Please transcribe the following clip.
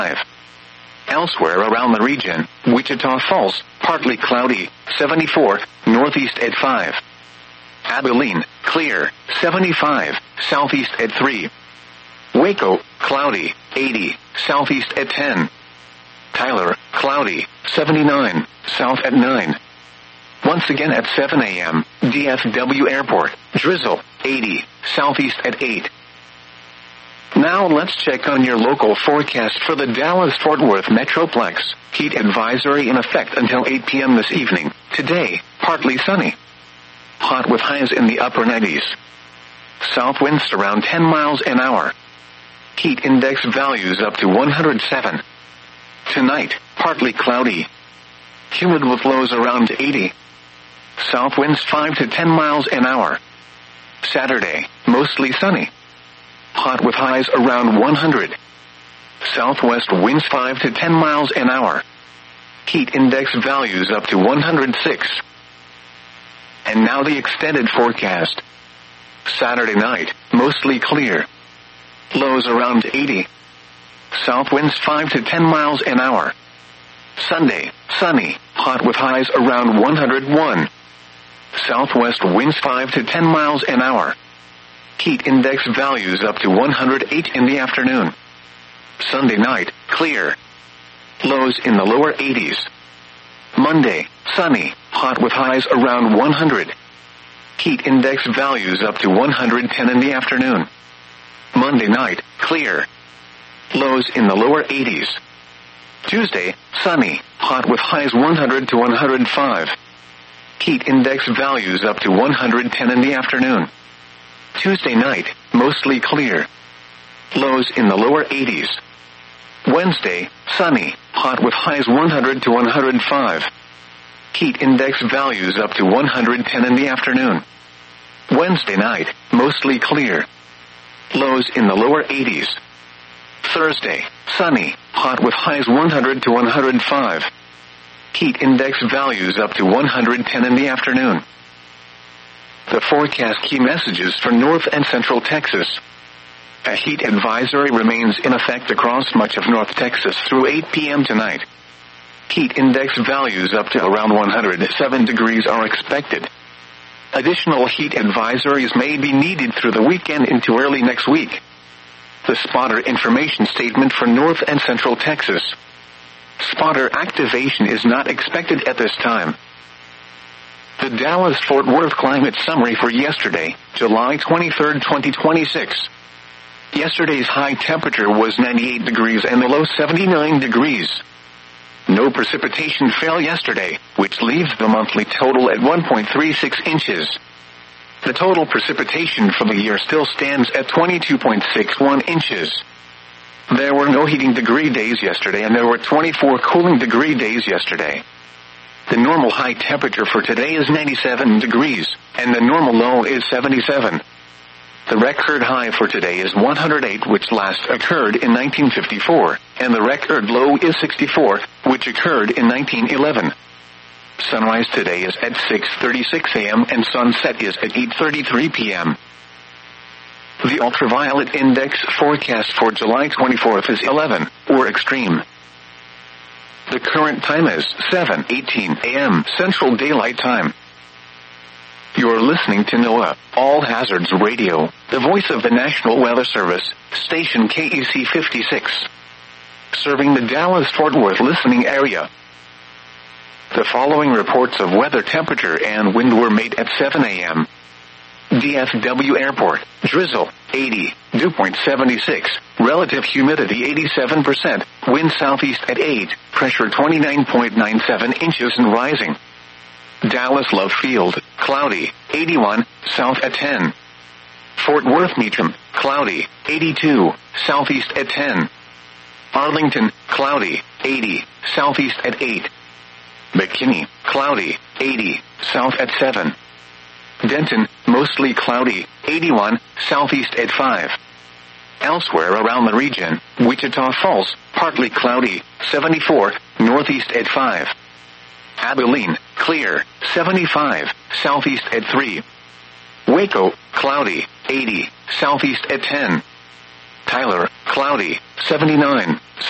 Elsewhere around the region, Wichita Falls, partly cloudy, 74, northeast at 5. Abilene, clear, 75, southeast at 3. Waco, cloudy, 80, southeast at 10. Tyler, cloudy, 79, south at 9. Once again at 7 a.m., DFW Airport, drizzle, 80, southeast at 8. Now let's check on your local forecast for the Dallas-Fort Worth Metroplex. Heat advisory in effect until 8 p.m. this evening. Today, partly sunny. Hot with highs in the upper 90s. South winds around 10 miles an hour. Heat index values up to 107. Tonight, partly cloudy. Humid with lows around 80. South winds 5 to 10 miles an hour. Saturday, mostly sunny. Hot with highs around 100. Southwest winds 5 to 10 miles an hour. Heat index values up to 106. And now the extended forecast. Saturday night, mostly clear. Lows around 80. South winds 5 to 10 miles an hour. Sunday, sunny, hot with highs around 101. Southwest winds 5 to 10 miles an hour. Heat index values up to 108 in the afternoon. Sunday night, clear. Lows in the lower 80s. Monday, sunny, hot with highs around 100. Heat index values up to 110 in the afternoon. Monday night, clear. Lows in the lower 80s. Tuesday, sunny, hot with highs 100 to 105. Heat index values up to 110 in the afternoon. Tuesday night, mostly clear. Lows in the lower 80s. Wednesday, sunny, hot with highs 100 to 105. Heat index values up to 110 in the afternoon. Wednesday night, mostly clear. Lows in the lower 80s. Thursday, sunny, hot with highs 100 to 105. Heat index values up to 110 in the afternoon. The forecast key messages for North and Central Texas. A heat advisory remains in effect across much of North Texas through 8 p.m. tonight. Heat index values up to around 107 degrees are expected. Additional heat advisories may be needed through the weekend into early next week. The spotter information statement for North and Central Texas. Spotter activation is not expected at this time. The Dallas-Fort Worth climate summary for yesterday, July 23, 2026. Yesterday's high temperature was 98 degrees and the low 79 degrees. No precipitation fell yesterday, which leaves the monthly total at 1.36 inches. The total precipitation for the year still stands at 22.61 inches. There were no heating degree days yesterday and there were 24 cooling degree days yesterday. The normal high temperature for today is 97 degrees, and the normal low is 77. The record high for today is 108, which last occurred in 1954, and the record low is 64, which occurred in 1911. Sunrise today is at 6:36 a.m. and sunset is at 8:33 p.m. The ultraviolet index forecast for July 24th is 11, or extreme. The current time is 7:18 a.m. Central Daylight Time. You're listening to NOAA, All Hazards Radio, the voice of the National Weather Service, station KEC 56. Serving the Dallas-Fort Worth listening area. The following reports of weather, temperature, and wind were made at 7 a.m. DFW Airport, drizzle, 80, dew point 76, relative humidity 87%, wind southeast at 8, pressure 29.97 inches and rising. Dallas Love Field, cloudy, 81, south at 10. Fort Worth Meacham, cloudy, 82, southeast at 10. Arlington, cloudy, 80, southeast at 8. McKinney, cloudy, 80, south at 7. Denton, mostly cloudy, 81, southeast at 5. Elsewhere around the region, Wichita Falls, partly cloudy, 74, northeast at 5. Abilene, clear, 75, southeast at 3. Waco, cloudy, 80, southeast at 10. Tyler, cloudy, 79,